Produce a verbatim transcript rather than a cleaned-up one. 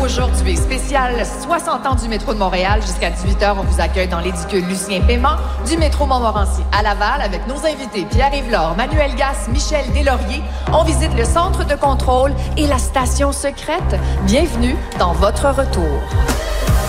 aujourd'hui. Spécial soixante ans du métro de Montréal. Jusqu'à dix-huit heures, on vous accueille dans l'édicule Lucien Paiement du métro Montmorency à Laval avec nos invités Pierre-Yves Lore, Manuel Gasse, Michel Deslauriers. On visite le centre de contrôle et la station secrète. Bienvenue dans votre retour.